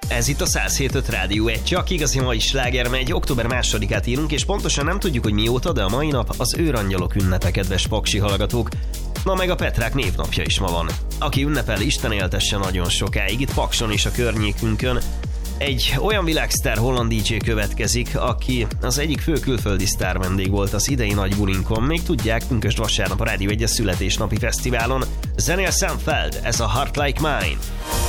Ez itt a 107.5 Rádió, egy csak igazi mai sláger megy, október 2-át írunk, és pontosan nem tudjuk, hogy mióta, de a mai nap az őrangyalok ünnepe, kedves paksi hallgatók. Ma meg a Petrák névnapja is ma van. Aki ünnepel, Isten éltesse nagyon sokáig, itt Pakson és a környékünkön. Egy olyan világsztár holland DJ következik, aki az egyik fő külföldi sztár vendég volt az idei nagy bulinkon. Még tudják, pünkösd vasárnap a Rádió 1-es születésnapi fesztiválon. Zenél Sam Feld, ez a Heart Like Mine.